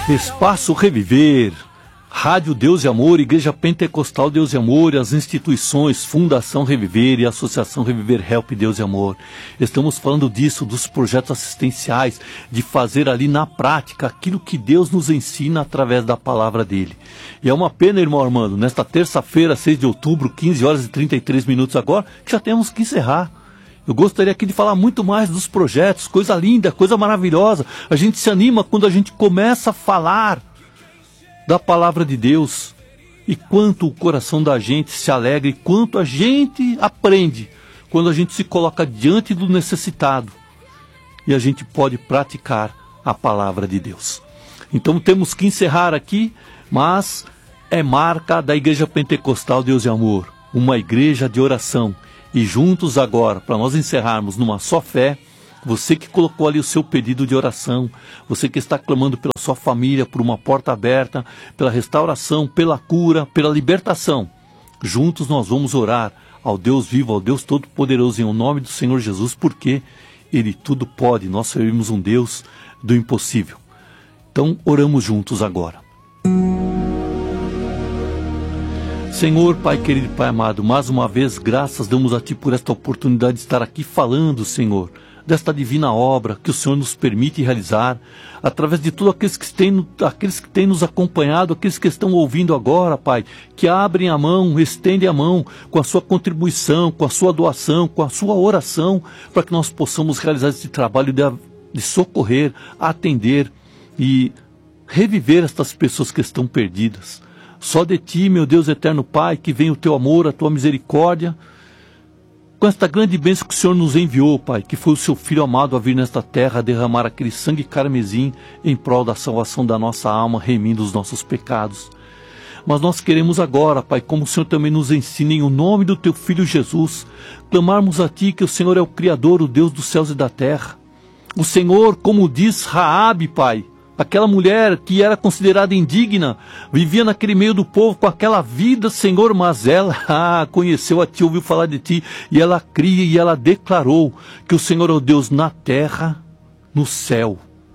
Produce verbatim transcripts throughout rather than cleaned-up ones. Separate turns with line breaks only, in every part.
Espaço Reviver, Rádio Deus e Amor, Igreja Pentecostal Deus e Amor, as instituições Fundação Reviver e Associação Reviver Help Deus e Amor. Estamos falando disso, dos projetos assistenciais, de fazer ali na prática aquilo que Deus nos ensina através da palavra dele. E é uma pena, irmão Armando, nesta terça-feira, seis de outubro, quinze horas e trinta e três minutos agora, que já temos que encerrar. Eu gostaria aqui de falar muito mais dos projetos, coisa linda, coisa maravilhosa. A gente se anima quando a gente começa a falar da palavra de Deus. E quanto o coração da gente se alegra e quanto a gente aprende quando a gente se coloca diante do necessitado e a gente pode praticar a palavra de Deus. Então temos que encerrar aqui, mas é marca da Igreja Pentecostal Deus e Amor, uma igreja de oração. E juntos agora, para nós encerrarmos numa só fé, você que colocou ali o seu pedido de oração, você que está clamando pela sua família, por uma porta aberta, pela restauração, pela cura, pela libertação, juntos nós vamos orar ao Deus vivo, ao Deus Todo-Poderoso, em nome do Senhor Jesus, porque Ele tudo pode, nós servimos um Deus do impossível. Então oramos juntos agora. Senhor, Pai querido, Pai amado, mais uma vez, graças damos a Ti por esta oportunidade de estar aqui falando, Senhor, desta divina obra que o Senhor nos permite realizar, através de todos aqueles que têm, aqueles que têm nos acompanhado, aqueles que estão ouvindo agora, Pai, que abrem a mão, estendem a mão com a sua contribuição, com a sua doação, com a sua oração, para que nós possamos realizar esse trabalho de, de socorrer, atender e reviver estas pessoas que estão perdidas. Só de Ti, meu Deus eterno Pai, que vem o Teu amor, a Tua misericórdia, com esta grande bênção que o Senhor nos enviou, Pai, que foi o Seu Filho amado a vir nesta terra, a derramar aquele sangue carmesim em prol da salvação da nossa alma, remindo os nossos pecados. Mas nós queremos agora, Pai, como o Senhor também nos ensina, em o nome do Teu Filho Jesus, clamarmos a Ti, que o Senhor é o Criador, o Deus dos céus e da terra. O Senhor, como diz Raabe, Pai, aquela mulher que era considerada indigna, vivia naquele meio do povo com aquela vida, Senhor, mas ela ah, conheceu a Ti, ouviu falar de Ti, e ela cria e ela declarou que o Senhor é o Deus na terra, no céu.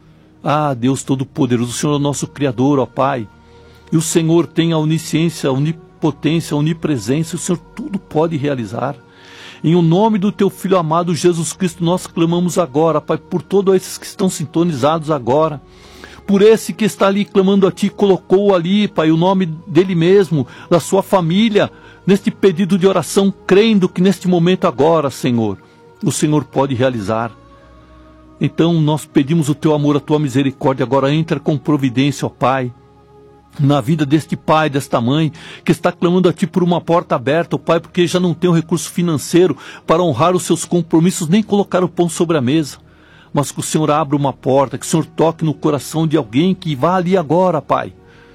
Ah, Deus Todo-Poderoso, o Senhor é o nosso Criador, ó Pai, e o Senhor tem a onisciência, a onipotência, a onipresença, o Senhor tudo pode realizar. Em o nome do Teu Filho amado Jesus Cristo, nós clamamos agora, Pai, por todos esses que estão sintonizados agora, por esse que está ali clamando a Ti, colocou ali, Pai, o nome dele mesmo, da sua família, neste pedido de oração, crendo que neste momento agora, Senhor, o Senhor pode realizar. Então nós pedimos o Teu amor, a Tua misericórdia, agora entra com providência, ó Pai, na vida deste pai, desta mãe, que está clamando a Ti por uma porta aberta, ó Pai, porque já não tem o recurso financeiro para honrar os seus compromissos, nem colocar o pão sobre a mesa. Mas que o Senhor abra uma porta, que o Senhor toque no coração de alguém que vá ali agora, Pai,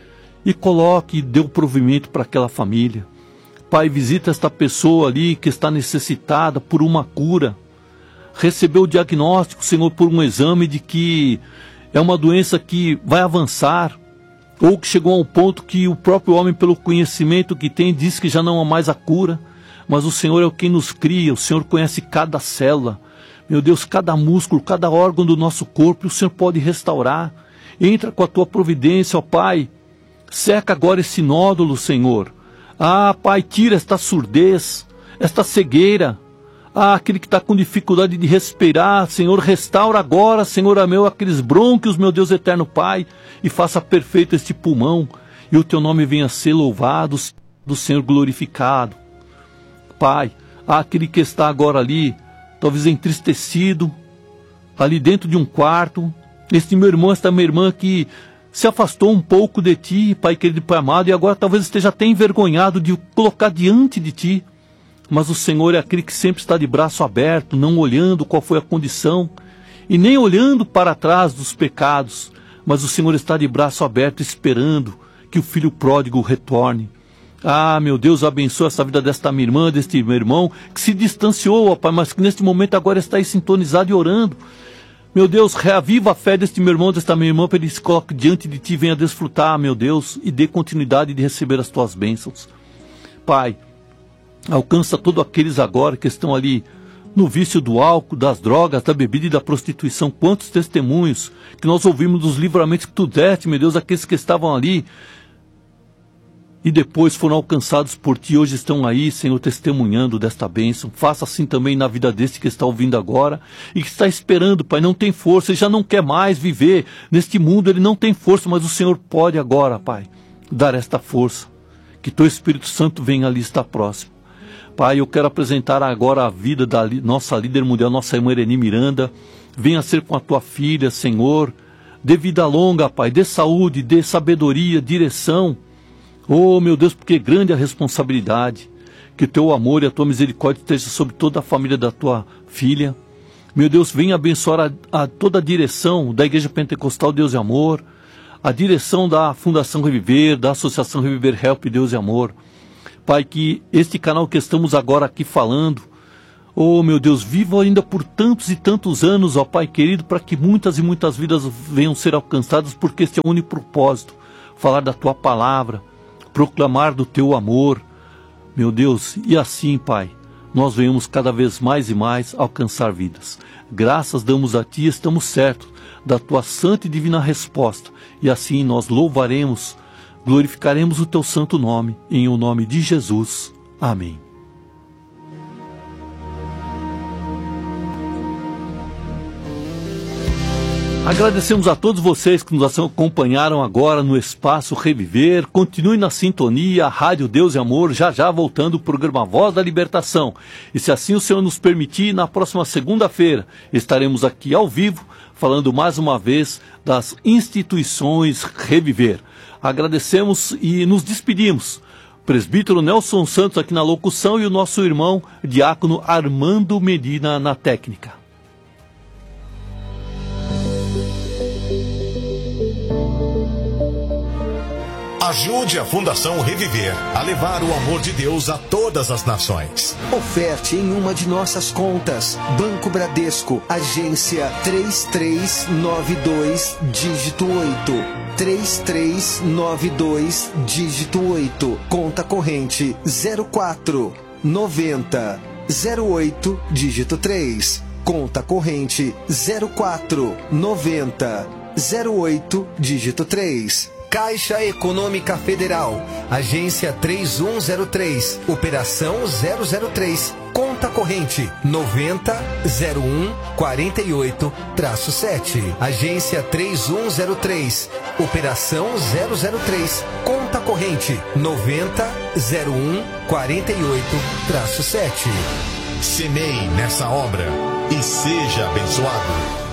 e coloque e dê o provimento para aquela família. Pai, visita esta pessoa ali que está necessitada por uma cura. Recebeu o diagnóstico, Senhor, por um exame de que é uma doença que vai avançar, ou que chegou a um ponto que o próprio homem, pelo conhecimento que tem, diz que já não há mais a cura. Mas o Senhor é o quem nos cria, o Senhor conhece cada célula. Meu Deus, cada músculo, cada órgão do nosso corpo, o Senhor pode restaurar. Entra com a Tua providência, ó Pai. Seca agora esse nódulo, Senhor. Ah, Pai, tira esta surdez, esta cegueira. Ah, aquele que está com dificuldade de respirar, Senhor, restaura agora, Senhor, meu, aqueles brônquios, meu Deus eterno Pai, e faça perfeito este pulmão. E o Teu nome venha a ser louvado, do Senhor glorificado. Pai, ah, aquele que está agora ali, talvez entristecido, ali dentro de um quarto, este meu irmão, esta minha irmã que se afastou um pouco de Ti, Pai querido, Pai amado, e agora talvez esteja até envergonhado de o colocar diante de Ti, mas o Senhor é aquele que sempre está de braço aberto, não olhando qual foi a condição, e nem olhando para trás dos pecados, mas o Senhor está de braço aberto esperando que o filho pródigo retorne. Ah, meu Deus, abençoa essa vida desta minha irmã, deste meu irmão, que se distanciou, ó Pai, mas que neste momento agora está aí sintonizado e orando. Meu Deus, reaviva a fé deste meu irmão, desta minha irmã, para ele se coloque diante de Ti, venha desfrutar, meu Deus, e dê continuidade de receber as Tuas bênçãos. Pai, alcança todos aqueles agora que estão ali no vício do álcool, das drogas, da bebida e da prostituição. Quantos testemunhos que nós ouvimos dos livramentos que tu deste, meu Deus, aqueles que estavam ali e depois foram alcançados por ti, hoje estão aí, Senhor, testemunhando desta bênção. Faça assim também na vida deste que está ouvindo agora e que está esperando, Pai, não tem força, ele já não quer mais viver neste mundo, ele não tem força, mas o Senhor pode agora, Pai, dar esta força, que teu Espírito Santo venha ali estar próximo. Pai, eu quero apresentar agora a vida da nossa líder mundial, nossa irmã Ereni Miranda. Venha ser com a tua filha, Senhor. Dê vida longa, Pai. Dê saúde, dê sabedoria, direção. Oh, meu Deus, porque grande a responsabilidade. Que o teu amor e a tua misericórdia estejam sobre toda a família da tua filha. Meu Deus, venha abençoar a, a toda a direção da Igreja Pentecostal Deus e Amor. A direção da Fundação Reviver, da Associação Reviver Help Deus e Amor. Pai, que este canal que estamos agora aqui falando, oh meu Deus, viva ainda por tantos e tantos anos, ó Pai querido, para que muitas e muitas vidas venham ser alcançadas, porque este é o único propósito, falar da tua palavra, proclamar do teu amor, meu Deus, e assim, Pai, nós venhamos cada vez mais e mais alcançar vidas. Graças damos a ti, estamos certos da tua santa e divina resposta, e assim nós louvaremos, glorificaremos o teu santo nome, em o nome de Jesus. Amém. Agradecemos a todos vocês que nos acompanharam agora no Espaço Reviver. Continue na sintonia, Rádio Deus e Amor, já já voltando o programa Voz da Libertação. E se assim o Senhor nos permitir, na próxima segunda-feira estaremos aqui ao vivo, falando mais uma vez das instituições Reviver. Agradecemos e nos despedimos. Presbítero Nelson Santos aqui na locução e o nosso irmão diácono Armando Medina na técnica.
Ajude a Fundação Reviver a levar o amor de Deus a todas as nações.
Oferte em uma de nossas contas. Banco Bradesco, agência três três nove dois, dígito oito. três três nove dois, dígito oito. Conta corrente zero quatro noventa zero oito, dígito três. Conta corrente zero quatro noventa zero oito, dígito três. Caixa Econômica Federal, agência três um zero três, operação zero zero três, conta corrente noventa zero um quarenta e oito traço sete, agência três um zero três, operação zero zero três, conta corrente noventa zero um quarenta e oito traço sete.
Semeie nessa obra e seja abençoado.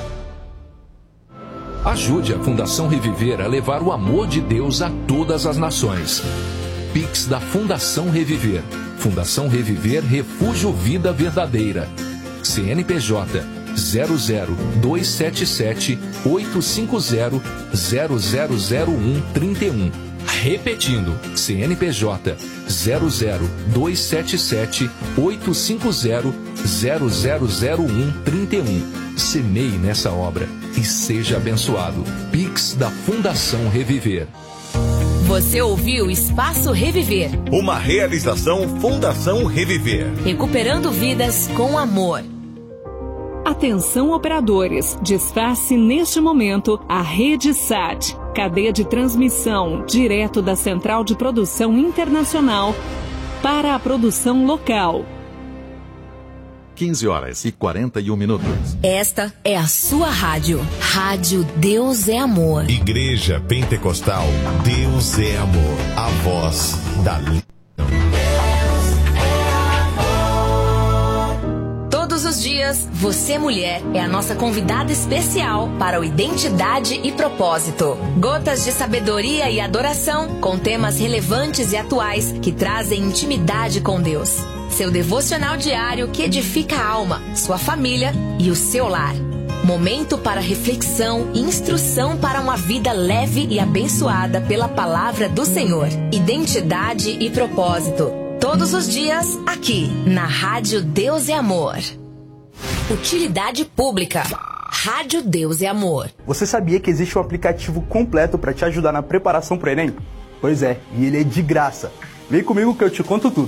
Ajude a Fundação Reviver a levar o amor de Deus a todas as nações. Pix da Fundação Reviver. Fundação Reviver Refúgio Vida Verdadeira. C N P J zero zero dois sete sete oito cinco zero zero zero zero um trinta e um. Repetindo, C N P J zero zero dois sete sete oito cinco zero zero zero zero um trinta e um. Semeie nessa obra e seja abençoado. Pix da Fundação Reviver.
Você ouviu Espaço Reviver.
Uma realização Fundação Reviver.
Recuperando vidas com amor.
Atenção operadores, desface neste momento a Rede Sat, cadeia de transmissão direto da Central de Produção Internacional para a produção local.
quinze horas e quarenta e um minutos.
Esta é a sua rádio. Rádio Deus é Amor.
Igreja Pentecostal Deus é Amor. A voz da
Todos os dias, você mulher é a nossa convidada especial para o Identidade e Propósito. Gotas de sabedoria e adoração com temas relevantes e atuais que trazem intimidade com Deus. Seu devocional diário que edifica a alma, sua família e o seu lar. Momento para reflexão e instrução para uma vida leve e abençoada pela palavra do Senhor. Identidade e Propósito. Todos os dias, aqui, na Rádio Deus é Amor. Utilidade Pública. Rádio Deus é Amor.
Você sabia que existe um aplicativo completo para te ajudar na preparação para o Enem? Pois é, e ele é de graça. Vem comigo que eu te conto tudo.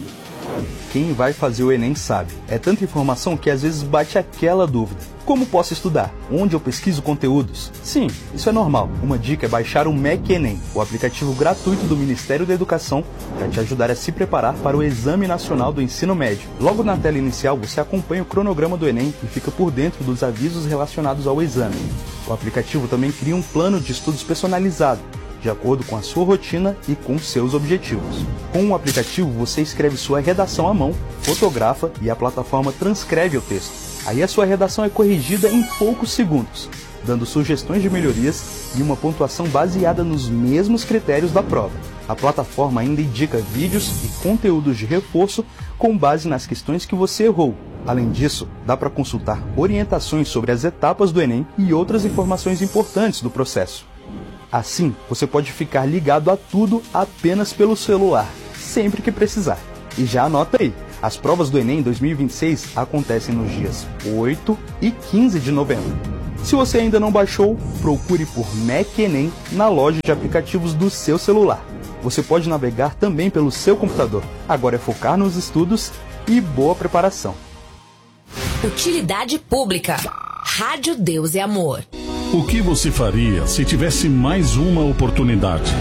Quem vai fazer o Enem sabe. É tanta informação que às vezes bate aquela dúvida. Como posso estudar? Onde eu pesquiso conteúdos? Sim, isso é normal. Uma dica é baixar o M E C Enem, o aplicativo gratuito do Ministério da Educação, para te ajudar a se preparar para o Exame Nacional do Ensino Médio. Logo na tela inicial, você acompanha o cronograma do Enem e fica por dentro dos avisos relacionados ao exame. O aplicativo também cria um plano de estudos personalizado, de acordo com a sua rotina e com seus objetivos. Com o aplicativo, você escreve sua redação à mão, fotografa e a plataforma transcreve o texto. Aí a sua redação é corrigida em poucos segundos, dando sugestões de melhorias e uma pontuação baseada nos mesmos critérios da prova. A plataforma ainda indica vídeos e conteúdos de reforço com base nas questões que você errou. Além disso, dá para consultar orientações sobre as etapas do Enem e outras informações importantes do processo. Assim, você pode ficar ligado a tudo apenas pelo celular, sempre que precisar. E já anota aí, as provas do Enem dois mil e vinte e seis acontecem nos dias oito e quinze de novembro. Se você ainda não baixou, procure por M E C Enem na loja de aplicativos do seu celular. Você pode navegar também pelo seu computador. Agora é focar nos estudos e boa preparação.
Utilidade pública. Rádio Deus é Amor.
O que você faria se tivesse mais uma oportunidade?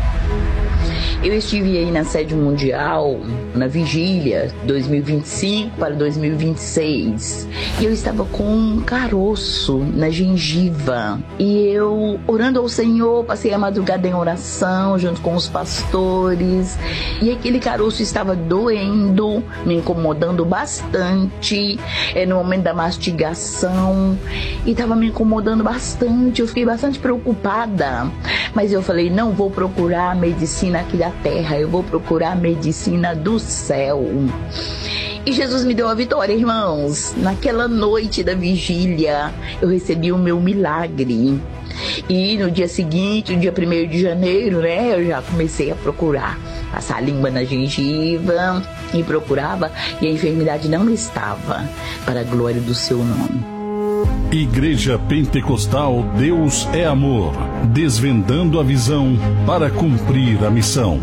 Eu estive aí na sede mundial, na vigília dois mil e vinte e cinco para dois mil e vinte e seis. E eu estava com um caroço na gengiva. E eu, orando ao Senhor, passei a madrugada em oração junto com os pastores. E aquele caroço estava doendo, me incomodando bastante. É no momento da mastigação. E estava me incomodando bastante. Eu fiquei bastante preocupada. Mas eu falei, não vou procurar a medicina aqui da terra, eu vou procurar a medicina do céu. E Jesus me deu a vitória, irmãos. Naquela noite da vigília, eu recebi o meu milagre. E no dia seguinte, no dia primeiro de janeiro, né, eu já comecei a procurar. Passar a língua na gengiva e procurava, e a enfermidade não estava, para a glória do seu nome.
Igreja Pentecostal Deus é Amor, desvendando a visão para cumprir a missão.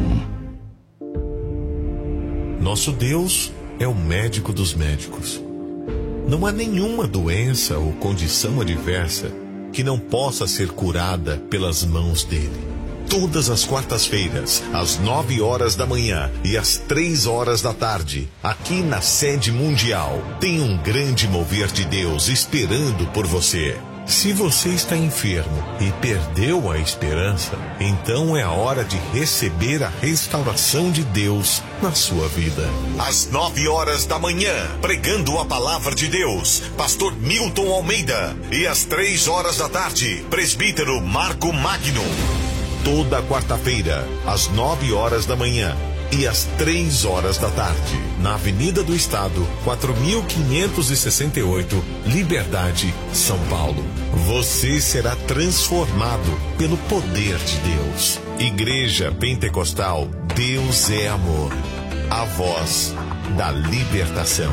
Nosso Deus é o médico dos médicos. Não há nenhuma doença ou condição adversa que não possa ser curada pelas mãos dele. Todas as quartas-feiras, às nove horas da manhã e às três horas da tarde, aqui na sede mundial, tem um grande mover de Deus esperando por você. Se você está enfermo e perdeu a esperança, então é a hora de receber a restauração de Deus na sua vida. Às nove horas da manhã, pregando a palavra de Deus, pastor Milton Almeida. E às três horas da tarde, presbítero Marco Magno. Toda quarta-feira, às nove horas da manhã e às três horas da tarde, na Avenida do Estado, quatro mil quinhentos e sessenta e oito, Liberdade, São Paulo. Você será transformado pelo poder de Deus. Igreja Pentecostal Deus é Amor, a voz da libertação.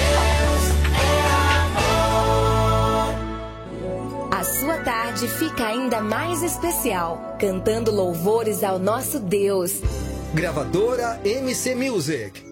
A sua tarde fica ainda mais especial, cantando louvores ao nosso Deus.
Gravadora M C Music.